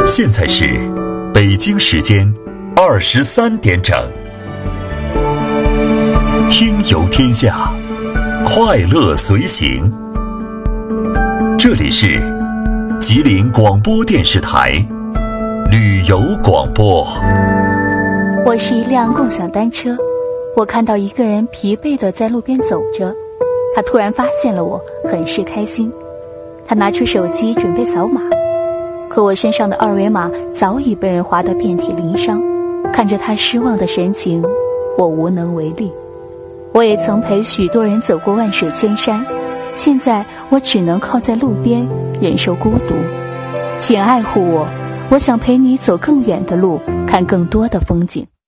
现在是北京时间23点整。听游天下，快乐随行。这里是吉林广播电视台旅游广播。 我是一辆共享单车，我看到一个人疲惫地在路边走着，他突然发现了我，很是开心。他拿出手机准备扫码，可我身上的二维码早已被人划得遍体鳞伤。看着他失望的神情，我无能为力。我也曾陪许多人走过万水千山，现在我只能靠在路边忍受孤独。请爱护我，我想陪你走更远的路，看更多的风景。